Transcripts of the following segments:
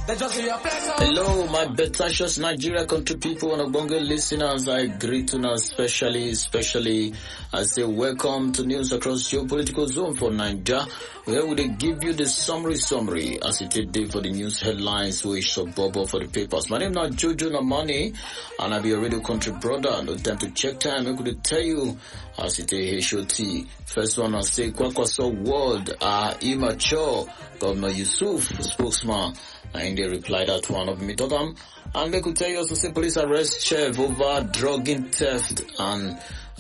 Hello, my betacious Nigeria country people and Ogbonge listeners. I greet you now especially I say welcome to News Across Geopolitical Zone for Nigeria, where we give you the summary as it is day for the news headlines which suburb for the papers. My name is Jojo Namani and I be a radio country brother. No time to check time. I could tell you as it is HOT. First one I say Kwakwaso word immature. Governor Yusuf, spokesman, and they replied that one of Mitodam. And they could tell you also say police arrest Chef over drugging theft and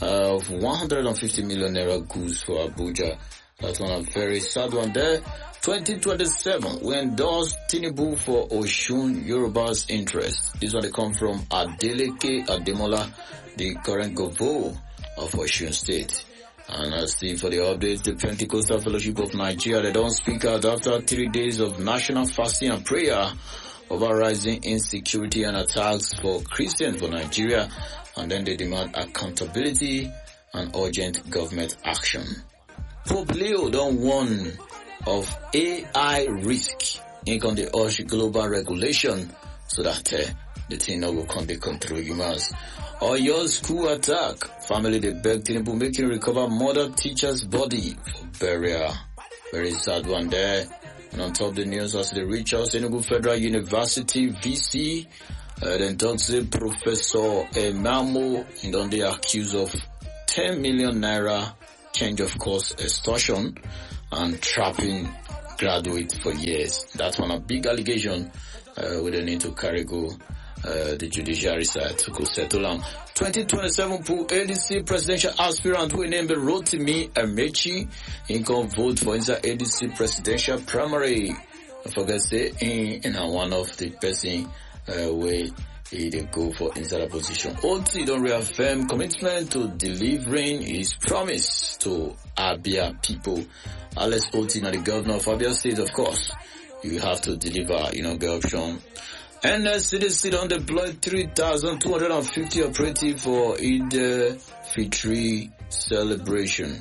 150 million naira goods for Abuja. That's one a very sad one there. 2027, we endorse Tinubu for Oshun Yoruba's interest. This one they come from Adeleke Ademola, the current governor of Oshun State. And as for the updates, the Pentecostal Fellowship of Nigeria, they don't speak out after 3 days of national fasting and prayer over rising insecurity and attacks for Christians for Nigeria, and then they demand accountability and urgent government action. Pope Leo don't warn of AI risk in the urge global regulation so that the thing no will come control humans. Or your school attack. Family they beg Tinubu making recover mother teacher's body for burial. Very sad one there. And on top of the news as they reach us, Enugu Federal University VC then talks to Professor Emamo and on they accused of 10 million naira change of course extortion and trapping graduates for years. That's one a big allegation we don't need to carry go the judiciary side to go settle on. 2027 pool ADC presidential aspirant we named Rotimi Amechi in can vote for inside ADC presidential primary. I forget say in one of the person where he go for inside a position. OT don't reaffirm commitment to delivering his promise to Abia people. Alex OT now the governor of Abia State, of course. You have to deliver, the option. NSCDC don't deploy 3,250 operatives for Eid Fitri celebration.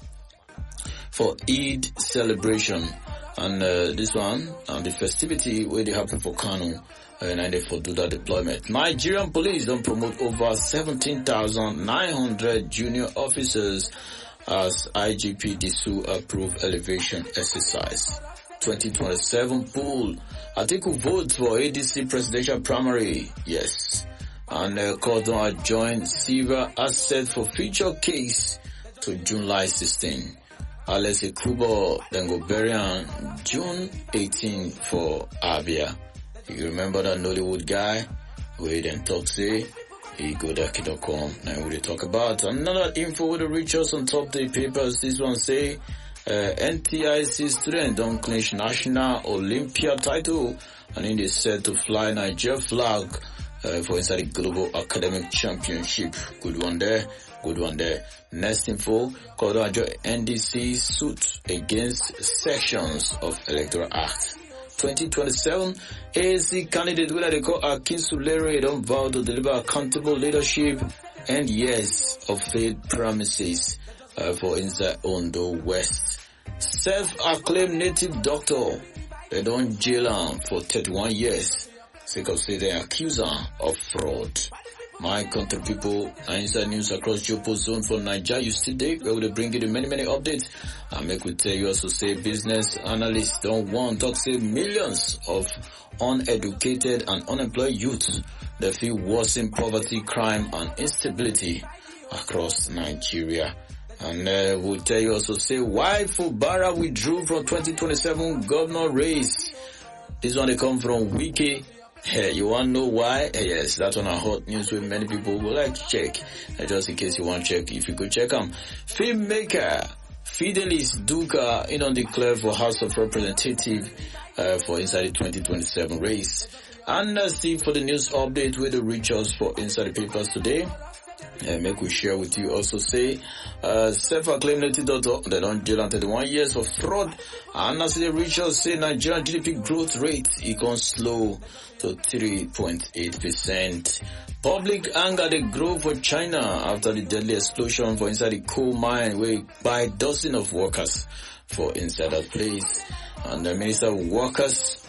For Eid celebration. And this one, and the festivity where they happen for Kano, and they for do that deployment. Nigerian police don't promote over 17,900 junior officers as IGP Disu approved elevation exercise. 2027 poll. Atiku votes for ADC presidential primary. Yes. And court don't adjourn Silver asset for future case to July 16. Alex Ekubo then go bury on June 18 for Abia. You remember that Nollywood guy? We then talk say he go to Kidocom. Now we talk about another info with the reach us on top the papers. This one say NTIC student don't clinch national Olympia title and in is set to fly Nigeria flag for inside the global academic championship. Good one there. Next info, Kodoajo NDC suit against sections of Electoral Act. 2027 AAC candidate whether they call Akinsulere don't vow to deliver accountable leadership and yes of faith promises for inside Ondo West. Self-acclaimed native doctor, they don't jail him for 31 years. Sake of say they accuse him of fraud. My country people, inside news across Jopo zone for Nigeria, you still there, where we bring you the many updates. And make we tell you also say business analysts don't want to say millions of uneducated and unemployed youth that feel worsen poverty, crime and instability across Nigeria. And we'll tell you also say why Fubara withdrew from 2027 governor race. This one they come from Wiki. Hey, you want to know why? Yes, that's on a hot news where many people would like to check. Just in case you want to check, if you could check them. Filmmaker Fidelis Duka on declared for House of Representatives for inside the 2027 race. And see for the news update where the reach us for inside the papers today. Make we share with you also say self-acclaimed native doctor they don't jail 31 years for fraud. And as the reach us say Nigerian GDP growth rate it can slow to 3.8%. Public anger they grow for China after the deadly explosion for inside the coal mine where by dozens of workers for inside that place. And the Minister of Workers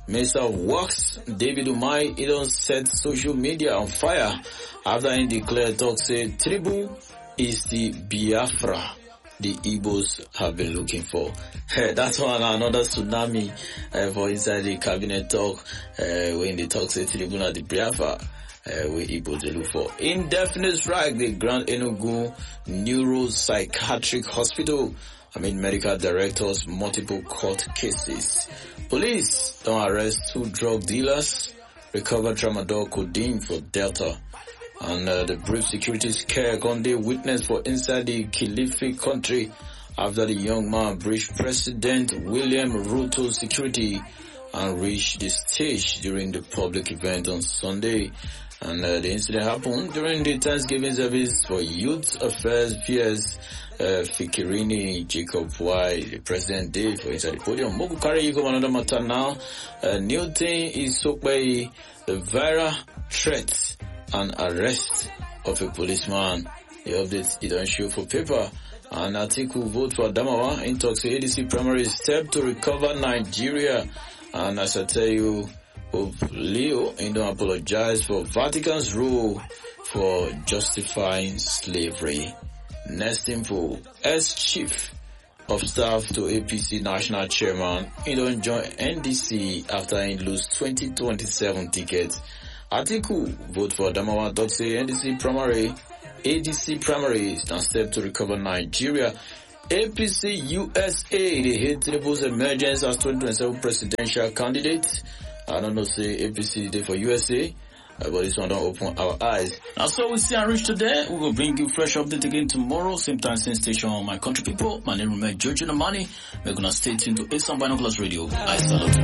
Minister of Works, David Umai, he don't set social media on fire after he declared talk say Tribu is the Biafra the Igbos have been looking for. That's one another tsunami for inside the cabinet talk when they talk say Tribu na the Biafra we Igbos they look for. Indefinite strike, the Grand Enugu Neuropsychiatric Hospital. Medical directors, multiple court cases. Police don't arrest 2 drug dealers, recover tramadol codeine for Delta. And the brief security scare Gonde witness for inside the Kilifi country after the young man breached President William Ruto's security and reached the stage during the public event on Sunday. And the incident happened during the Thanksgiving service for Youth Affairs PS Fikirini Jacob Y, the president did for inside the podium. Mogu carry you go another matter now. New thing is so by the viral threat and arrest of a policeman. The update it don't show for paper. An article vote for Adamawa in talks ADC primary step to recover Nigeria. And as I tell you, Pope Leo don't apologize for Vatican's rule for justifying slavery. Next info, ex-chief of staff to APC national chairman, he don't join NDC after he lose 2027 tickets. Article, vote for Adamawa talk say NDC primary, ADC primary and step to recover Nigeria. APC USA, they hate Tinubu's emergence as 2027 presidential candidate. I don't know say APC day for USA. But this one don't open our eyes. Now so we see and reach today. We will bring you fresh update again tomorrow. Same time, same station on my country people. My name is George Namani. We're gonna stay tuned to Asian Binoculars Radio. I salute you.